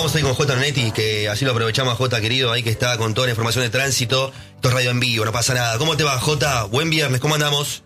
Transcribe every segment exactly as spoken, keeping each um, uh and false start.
estamos ahí con J. Nonetti, que así lo aprovechamos a J, querido, ahí que está con toda la información de tránsito. Esto es radio en vivo, no pasa nada. ¿Cómo te va, J? Buen viernes, ¿cómo andamos?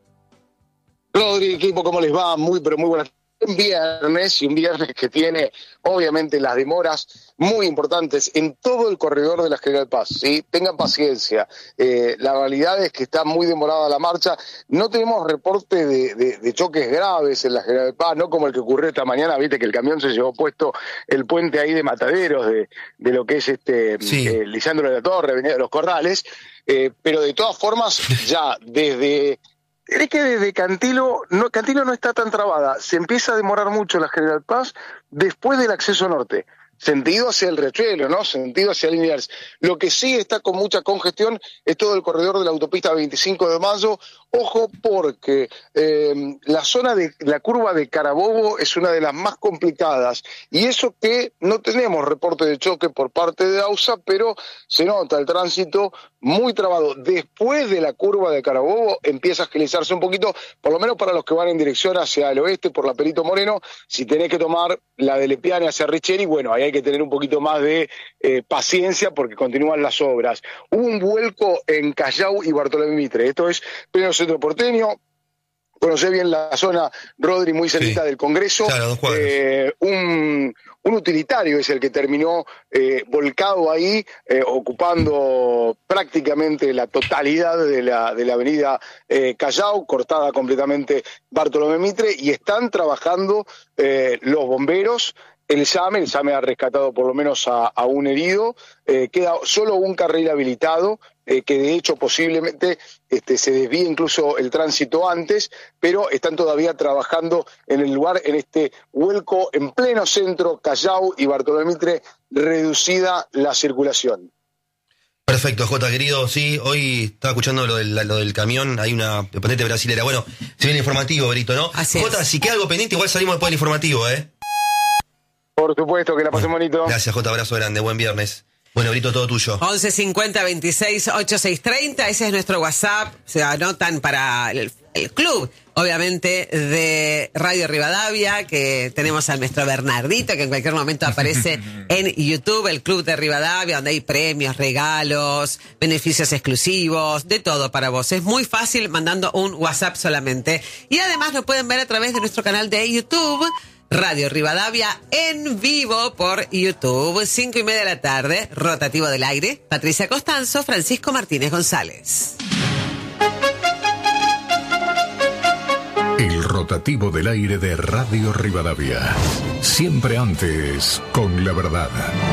Rodri, equipo, ¿cómo les va? Muy, pero muy buenas. Un viernes, y un viernes que tiene, obviamente, las demoras muy importantes en todo el corredor de la General Paz, ¿sí? Tengan paciencia. Eh, la realidad es que está muy demorada la marcha. No tenemos reporte de, de, de choques graves en la General Paz, no como el que ocurrió esta mañana, viste que el camión se llevó puesto el puente ahí de Mataderos, de, de lo que es este sí. eh, Lisandro de la Torre, Avenida de los Corrales, eh, pero de todas formas, ya desde... Es que desde Cantilo, no, Cantilo no está tan trabada, se empieza a demorar mucho la General Paz después del acceso norte, sentido hacia el Riachuelo, ¿no? Sentido hacia Liniers. Lo que sí está con mucha congestión es todo el corredor de la autopista veinticinco de mayo, ojo porque eh, la zona de la curva de Carabobo es una de las más complicadas, y eso que no tenemos reporte de choque por parte de AUSA, pero se nota el tránsito muy trabado. Después de la curva de Carabobo empieza a agilizarse un poquito, por lo menos para los que van en dirección hacia el oeste por la Perito Moreno. Si tenés que tomar la de Lepiane hacia Richeri, bueno, ahí hay que tener un poquito más de eh, paciencia porque continúan las obras. Hubo un vuelco en Callao y Bartolomé Mitre, esto es pleno centro porteño. Conocé bien la zona, Rodri, muy cerquita sí. del Congreso. Claro, dos cuadras. Eh, un, un utilitario es el que terminó eh, volcado ahí, eh, ocupando prácticamente la totalidad de la, de la avenida eh, Callao, cortada completamente Bartolomé Mitre, y están trabajando eh, los bomberos. El SAME, el SAME ha rescatado por lo menos a, a un herido, eh, queda solo un carril habilitado, eh, que de hecho posiblemente este, se desvíe incluso el tránsito antes, pero están todavía trabajando en el lugar, en este vuelco en pleno centro, Callao y Bartolomé Mitre, reducida la circulación. Perfecto, Jota, querido, sí, hoy estaba escuchando lo del, lo del camión, hay una pendiente brasilera. Bueno, se viene informativo, Berito, ¿no? Así Jota, es. si queda algo pendiente, igual salimos después del informativo, ¿eh? Por supuesto, que la pasen bonito. Gracias, Jota, abrazo grande, buen viernes. Bueno, Brito, todo tuyo. once cincuenta veintiséis ochenta y seis treinta, ese es nuestro WhatsApp, se anotan para el, el club, obviamente, de Radio Rivadavia, que tenemos a nuestro Bernardito, que en cualquier momento aparece en YouTube, el Club de Rivadavia, donde hay premios, regalos, beneficios exclusivos, de todo para vos. Es muy fácil mandando un WhatsApp solamente. Y además lo pueden ver a través de nuestro canal de YouTube, Radio Rivadavia en vivo por YouTube, cinco y media de la tarde, rotativo del aire, Patricia Costanzo, Francisco Martínez González. El rotativo del aire de Radio Rivadavia, siempre antes con la verdad.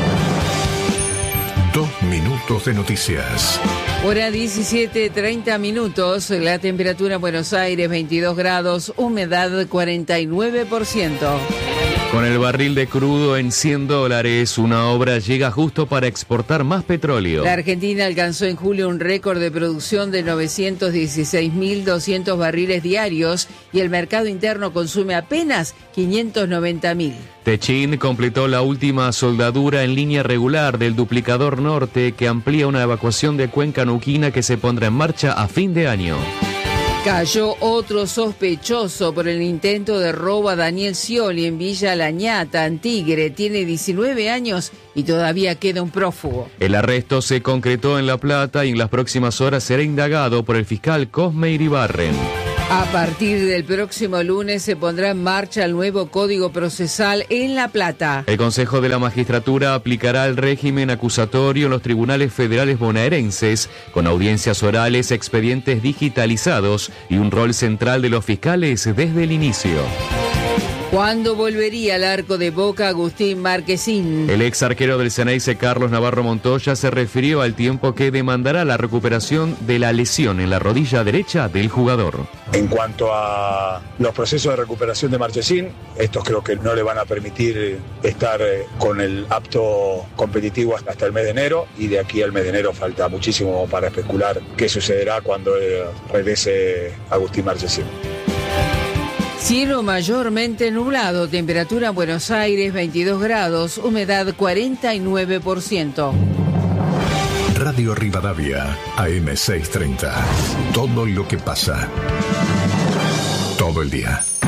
Dos minutos de noticias. Hora diecisiete, treinta minutos, la temperatura en Buenos Aires veintidós grados, humedad cuarenta y nueve por ciento. Con el barril de crudo en cien dólares, una obra llega justo para exportar más petróleo. La Argentina alcanzó en julio un récord de producción de novecientos dieciséis mil doscientos barriles diarios y el mercado interno consume apenas quinientos noventa mil. Techín completó la última soldadura en línea regular del duplicador norte que amplía una evacuación de Cuenca Neuquina que se pondrá en marcha a fin de año. Cayó otro sospechoso por el intento de robo a Daniel Scioli en Villa La Ñata, en Tigre. Tiene diecinueve años y todavía queda un prófugo. El arresto se concretó en La Plata y en las próximas horas será indagado por el fiscal Cosme Iribarren. A partir del próximo lunes se pondrá en marcha el nuevo Código Procesal en La Plata. El Consejo de la Magistratura aplicará el régimen acusatorio en los tribunales federales bonaerenses, con audiencias orales, expedientes digitalizados y un rol central de los fiscales desde el inicio. ¿Cuándo volvería al arco de Boca Agustín Marquesín? El ex arquero del Ceneice Carlos Navarro Montoya se refirió al tiempo que demandará la recuperación de la lesión en la rodilla derecha del jugador. En cuanto a los procesos de recuperación de Marchesín, estos creo que no le van a permitir estar con el apto competitivo hasta el mes de enero, y de aquí al mes de enero falta muchísimo para especular qué sucederá cuando regrese Agustín Marchesín. Cielo mayormente nublado, temperatura en Buenos Aires veintidós grados, humedad cuarenta y nueve por ciento. Radio Rivadavia, A M seiscientos treinta. Todo lo que pasa. Todo el día.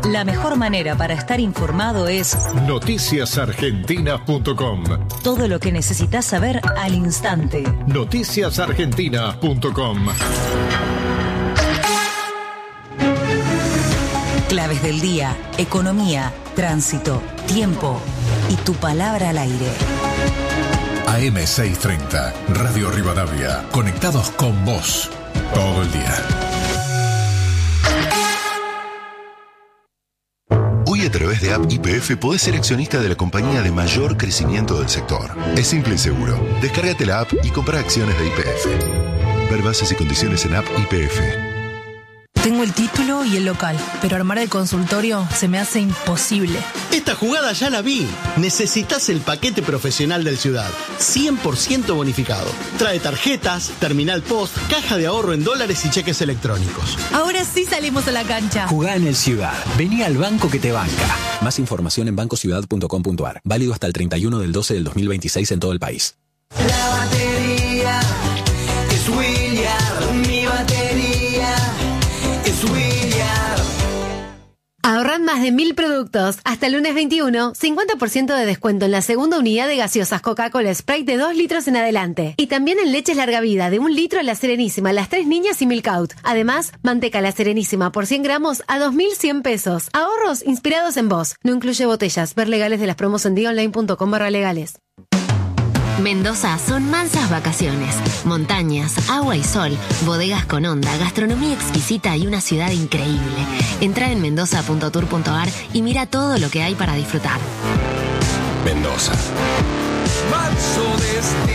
La mejor manera para estar informado es noticias argentinas punto com. todo lo que necesitas saber al instante. noticias argentinas punto com. Claves del día, economía, tránsito, tiempo y tu palabra al aire. A M seiscientos treinta, Radio Rivadavia, conectados con vos todo el día. Hoy a través de App Y P F podés ser accionista de la compañía de mayor crecimiento del sector. Es simple y seguro. Descárgate la app y compra acciones de Y P F. Ver bases y condiciones en App Y P F. Tengo el título y el local, pero armar el consultorio se me hace imposible. Esta jugada ya la vi. Necesitas el paquete profesional del Ciudad. cien por ciento bonificado. Trae tarjetas, terminal post, caja de ahorro en dólares y cheques electrónicos. Ahora sí salimos a la cancha. Jugá en el Ciudad. Vení al banco que te banca. Más información en banco ciudad punto com punto a r. Válido hasta el treinta y uno del doce del dos mil veintiséis en todo el país. La batería es William. Mi batería es William. Ahorrad más de mil productos. Hasta el lunes veintiuno, cincuenta por ciento de descuento en la segunda unidad de gaseosas Coca-Cola Sprite de dos litros en adelante. Y también en leches larga vida de un litro La Serenísima, Las Tres Niñas y Milk Out. Además, manteca La Serenísima por cien gramos a dos mil cien pesos. Ahorros inspirados en vos. No incluye botellas. Ver legales de las promos en dionline punto com barra legales. Mendoza son mansas vacaciones, montañas, agua y sol, bodegas con onda, gastronomía exquisita y una ciudad increíble. Entra en mendoza punto tour punto a r y mira todo lo que hay para disfrutar. Mendoza. Manso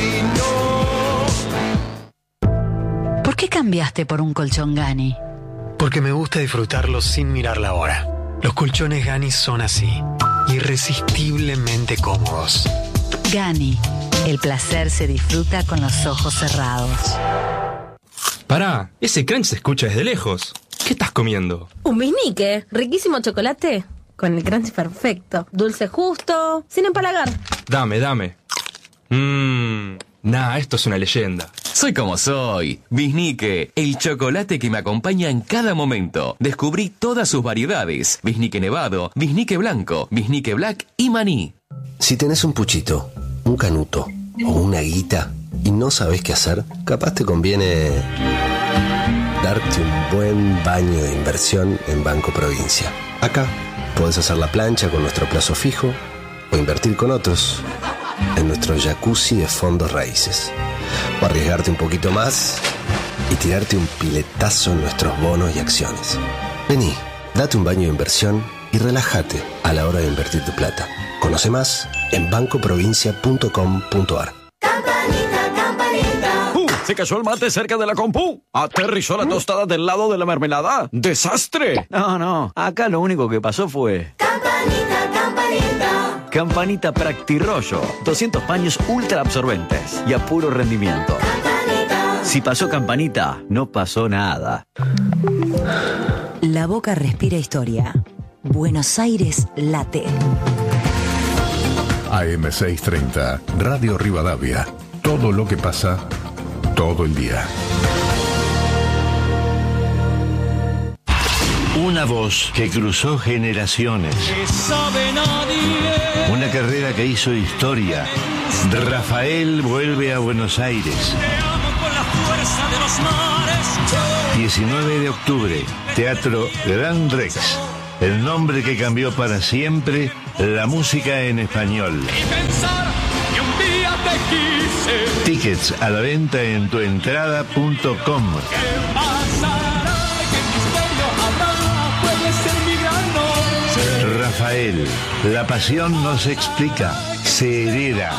destino. ¿Por qué cambiaste por un colchón Gani? Porque me gusta disfrutarlo sin mirar la hora. Los colchones Gani son así, irresistiblemente cómodos. Gani. El placer se disfruta con los ojos cerrados. Pará, ese crunch se escucha desde lejos. ¿Qué estás comiendo? Un bisnique, riquísimo chocolate, con el crunch perfecto, dulce justo, sin empalagar. Dame, dame. Mmm, nah, esto es una leyenda. Soy como soy. Bisnique, el chocolate que me acompaña en cada momento. Descubrí todas sus variedades. Bisnique nevado, bisnique blanco, bisnique black y maní. Si tenés un puchito, un canuto o una guita y no sabés qué hacer, capaz te conviene darte un buen baño de inversión en Banco Provincia. Acá podés hacer la plancha con nuestro plazo fijo o invertir con otros en nuestro jacuzzi de fondos raíces. O arriesgarte un poquito más y tirarte un piletazo en nuestros bonos y acciones. Vení, date un baño de inversión y relájate a la hora de invertir tu plata. Conoce más en banco provincia punto com punto a r. Campanita, campanita. Uh, se cayó el mate cerca de la compu. Aterrizó la tostada del lado de la mermelada. ¡Desastre! No, no. Acá lo único que pasó fue... Campanita, campanita. Campanita Practirollo. doscientos paños ultra absorbentes y a puro rendimiento. Campanita. Si pasó Campanita, no pasó nada. La boca respira historia. Buenos Aires late. A M seiscientos treinta, Radio Rivadavia. Todo lo que pasa, todo el día. Una voz que cruzó generaciones. Una carrera que hizo historia. Rafael vuelve a Buenos Aires. diecinueve de octubre, Teatro Gran Rex. El nombre que cambió para siempre la música en español. Tickets a la venta en tuentrada punto com. Rafael, la pasión no se explica, se hereda.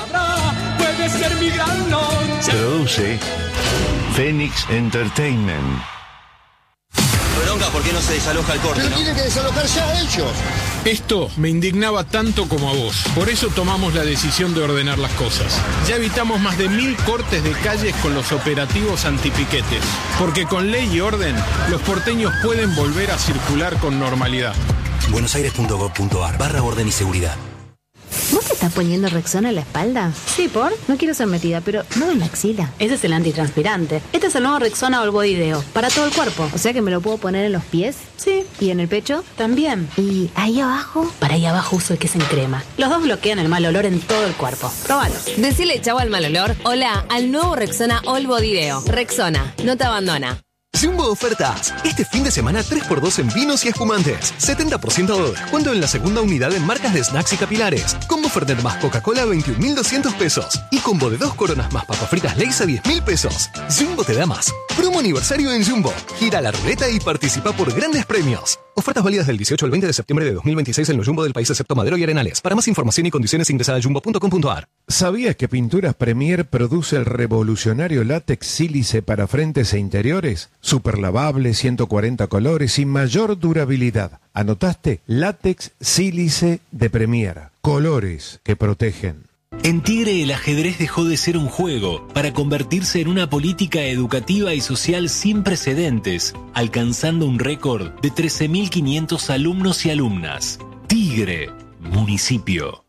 Produce Phoenix Entertainment. Bronca, ¿por qué no se desaloja el corte? Pero ¿no? tienen que desalojar ya ellos. Esto me indignaba tanto como a vos. Por eso tomamos la decisión de ordenar las cosas. Ya evitamos más de mil cortes de calles con los operativos antipiquetes. Porque con ley y orden, los porteños pueden volver a circular con normalidad. buenosaires punto gov punto a r barra orden y seguridad. ¿Vos ¿Estás poniendo Rexona en la espalda? Sí, ¿por? No quiero ser metida, pero no en la axila. Ese es el antitranspirante. Este es el nuevo Rexona All Body Deo, para todo el cuerpo. O sea que me lo puedo poner en los pies. Sí. ¿Y en el pecho? También. ¿Y ahí abajo? Para ahí abajo uso el que es en crema. Los dos bloquean el mal olor en todo el cuerpo. Próbalo. Decile chau al mal olor. Hola al nuevo Rexona All Body Deo. Rexona, no te abandona. Jumbo Ofertas. Este fin de semana tres por dos en vinos y espumantes. setenta por ciento de descuento en la segunda unidad en marcas de snacks y capilares. Combo Fernet más Coca-Cola a veintiún mil doscientos pesos. Y combo de dos coronas más papas fritas Lay's a diez mil pesos. Jumbo te da más. Promo aniversario en Jumbo. Gira la ruleta y participa por grandes premios. Ofertas válidas del dieciocho al veinte de septiembre de dos mil veintiséis en los Jumbo del país excepto Madero y Arenales. Para más información y condiciones ingresa a jumbo punto com punto a r. ¿Sabías que Pinturas Premier produce el revolucionario látex sílice para frentes e interiores? Super lavable, ciento cuarenta colores y mayor durabilidad. ¿Anotaste? Látex sílice de Premier. Colores que protegen. En Tigre el ajedrez dejó de ser un juego para convertirse en una política educativa y social sin precedentes, alcanzando un récord de trece mil quinientos alumnos y alumnas. Tigre, municipio.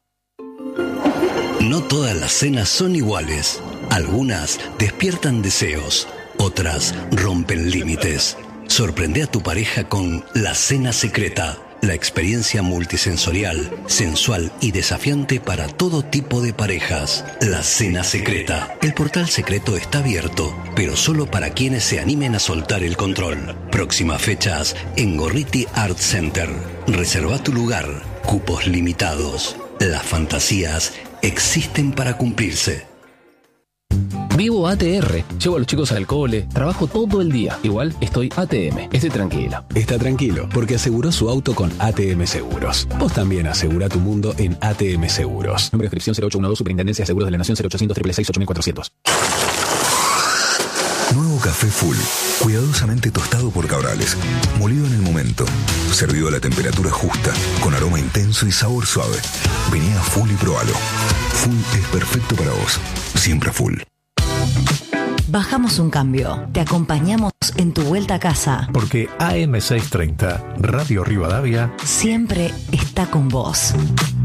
No todas las cenas son iguales. Algunas despiertan deseos, otras rompen límites. Sorprende a tu pareja con La Cena Secreta. La experiencia multisensorial, sensual y desafiante para todo tipo de parejas. La Cena Secreta. El portal secreto está abierto, pero solo para quienes se animen a soltar el control. Próximas fechas en Gorriti Art Center. Reserva tu lugar. Cupos limitados. Las fantasías existen para cumplirse. Vivo A T R, llevo a los chicos al cole, trabajo todo el día. Igual estoy A T M, estoy tranquilo. Está tranquilo, porque aseguró su auto con A T M Seguros. Vos también asegura tu mundo en A T M Seguros. Número de inscripción cero ocho uno dos, Superintendencia de Seguros de la Nación cero ochocientos, seis seis seis, ocho mil cuatrocientos. Nuevo café Full, cuidadosamente tostado por Cabrales, molido en el momento, servido a la temperatura justa, con aroma intenso y sabor suave. Vení a Full y probalo. Full es perfecto para vos, siempre Full. Bajamos un cambio. Te acompañamos en tu vuelta a casa. Porque A M seiscientos treinta, Radio Rivadavia, siempre está con vos.